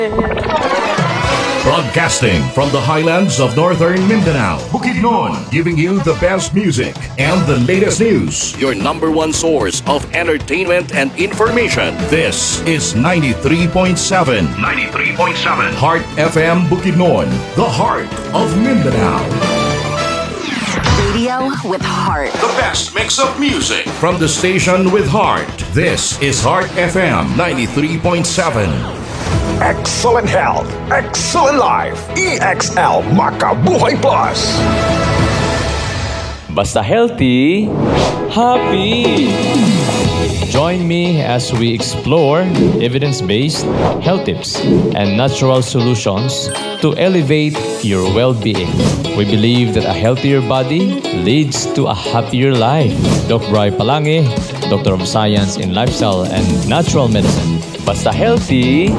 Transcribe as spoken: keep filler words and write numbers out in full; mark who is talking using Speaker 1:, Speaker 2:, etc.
Speaker 1: Broadcasting from the highlands of northern Mindanao, Bukidnon, giving you the best music and the latest news. Your number one source of entertainment and information. This is ninety-three point seven. ninety-three point seven. Heart F M Bukidnon, the heart of Mindanao.
Speaker 2: Radio with heart.
Speaker 1: The best mix of music from the station with heart. This is Heart F M ninety-three point seven.
Speaker 3: Excellent health, excellent life. E X L Makabuhay Plus.
Speaker 4: Basta healthy, happy. Join me as we explore evidence-based health tips and natural solutions to elevate your well-being. We believe that a healthier body leads to a happier life. Doctor Bry Palangi, Doctor of Science in Lifestyle and Natural Medicine. Basta healthy,